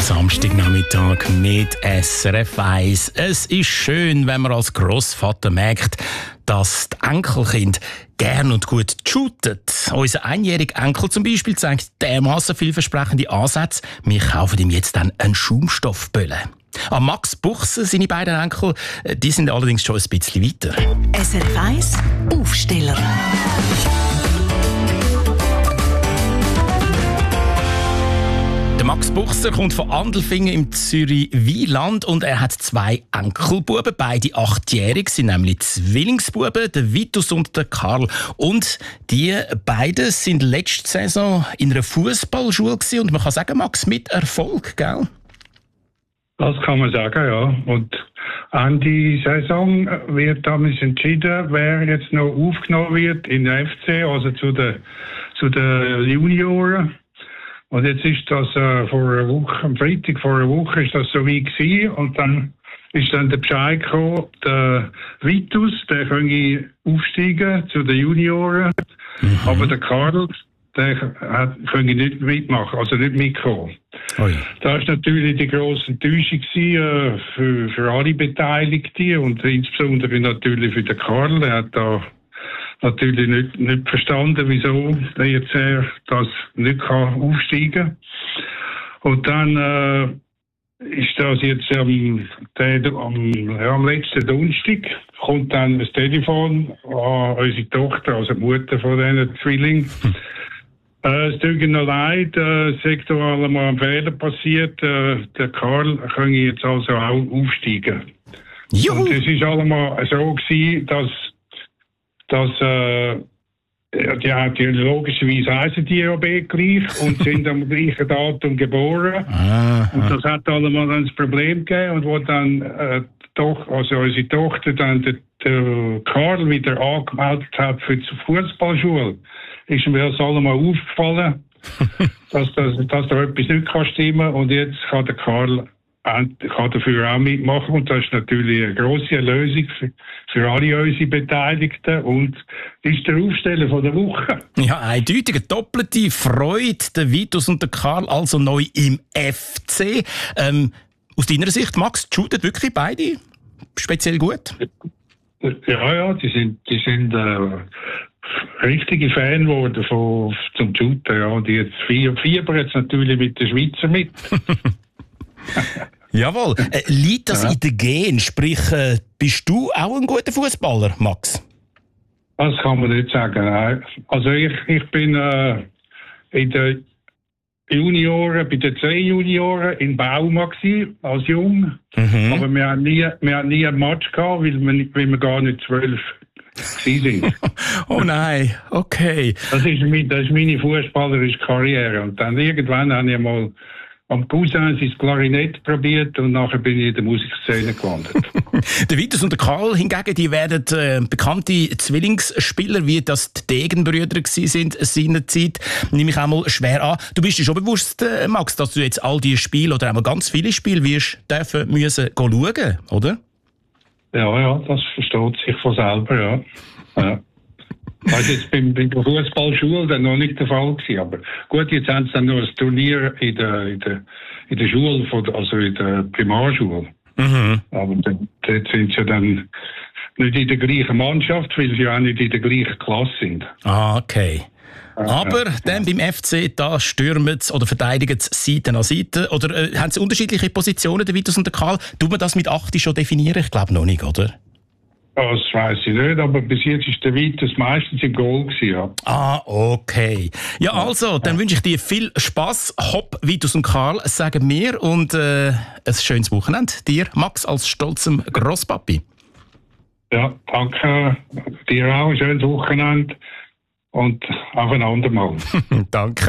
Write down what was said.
Samstagnachmittag mit SRF 1. Es ist schön, wenn man als Grossvater merkt, dass die Enkelkinder gern und gut shooten. Unser einjähriger Enkel zum Beispiel zeigt dermassen vielversprechende Ansätze. Wir kaufen ihm jetzt dann einen Schaumstoffbölle. An Max Buchse, seine beiden Enkel, die sind allerdings schon ein bisschen weiter. SRF 1 Aufsteller. Der Max Buchser kommt von Andelfingen im Zürich-Wieland und er hat zwei Enkelbuben, beide 8-jährig, sind nämlich Zwillingsbuben, der Vitus und der Karl. Und die beiden sind letzte Saison in einer Fußballschule gewesen und man kann sagen, Max, mit Erfolg, gell? Das kann man sagen, ja. Und Ende Saison wird damals entschieden, wer jetzt noch aufgenommen wird in den FC, also zu den Junioren. Und jetzt ist das vor einer Woche, am Freitag vor einer Woche ist das so weit gewesen. Und dann ist dann der Bescheid gekommen, der Vitus, der könnte aufsteigen zu den Junioren. Aber der Karl, der könnte nicht mitmachen, also nicht mitkommen. Oi. Das war natürlich die grosse Enttäuschung für alle Beteiligten und insbesondere natürlich für den Karl. Er hat da natürlich nicht verstanden, wieso jetzt er das nicht aufsteigen kann. Und dann ist das jetzt am letzten Donnerstag kommt dann das Telefon an unsere Tochter, also die Mutter von diesen Zwillingen. Es tut mir noch leid, es ist mal ein Fehler passiert. Der Karl kann jetzt also auch aufsteigen. Juhu. Und es ist allemal so gewesen, dass die logischerweise heißen die ja gleich und sind am gleichen Datum geboren. Und das hat allemal dann das Problem gegeben und wo dann unsere Tochter dann der Karl wieder angemeldet hat für die Fußballschule, ist mir das allemal aufgefallen, dass da etwas nicht stimmen kann. Und jetzt kann der Karl kann dafür auch mitmachen. Und das ist natürlich eine grosse Lösung für alle unsere Beteiligten. Und ist der Aufsteller von der Woche. Ja, eindeutig eine doppelte Freude. Der Vitus und der Karl also neu im FC. Aus deiner Sicht, Max, shooten wirklich beide speziell gut? Ja, die sind richtige Fan geworden zum Shooten. Ja. Und jetzt fiebern jetzt natürlich mit den Schweizer mit. Jawohl. Liegt das in den Gen? Sprich, bist du auch ein guter Fußballer, Max? Das kann man nicht sagen. Nein. Also ich bin in den Junioren, bei den 10 Junioren in Bauma gewesen, als Jung. Aber wir haben nie einen Match gehabt, weil wir gar nicht 12 sind. Oh nein, okay. Das ist meine fußballerische Karriere. Und dann irgendwann habe ich mal am Cousin sein Klarinett probiert und nachher bin ich in der Musikszene gelandet. Der Vitus und der Karl hingegen, die werden bekannte Zwillingsspieler, wie das die Degenbrüder sind seinerzeit, nehme ich auch mal schwer an. Du bist dir schon bewusst, Max, dass du jetzt all diese Spiele oder einmal ganz viele Spiele wirst müssen schauen, oder? Ja, das versteht sich von selber, ja. Also jetzt bei der Fußballschule dann noch nicht der Fall gewesen, aber gut, jetzt haben sie dann noch ein Turnier in der Schule, also in der Primarschule. Aber dort sind sie dann nicht in der gleichen Mannschaft, weil sie auch nicht in der gleichen Klasse sind. Ah, okay. Aber dann beim FC, da stürmen sie oder verteidigen sie Seite an Seite. Oder haben sie unterschiedliche Positionen, der Vitus und der Karl? Tut man das mit 8 schon definieren? Ich glaube noch nicht, oder? Das weiss ich nicht, aber bis jetzt ist der Vitus meistens im Goal gewesen, ja. Ah, okay. Ja, also, dann wünsche ich dir viel Spass. Hopp, Vitus und Karl, sagen wir. Und ein schönes Wochenende. Dir, Max, als stolzem Grosspapi. Ja, danke. Dir auch ein schönes Wochenende. Und auf ein andermal. Danke.